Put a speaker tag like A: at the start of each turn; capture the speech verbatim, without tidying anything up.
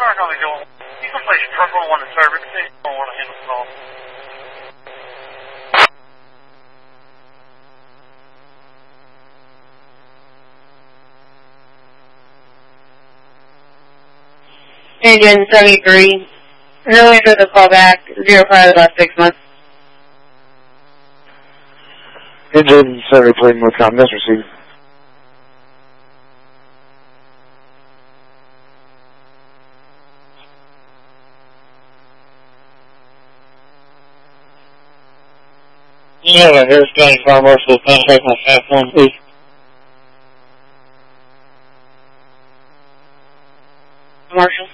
A: Car Company doing. You can place truck on one to service. They don't want to handle the call.
B: Engine seventy-three. No answer to call back. Zero five the last six months.
C: Engine seventy-three, Wisconsin, this received.
D: You have a Harris County Fire Marshal contact on F one, please.
B: Marshal.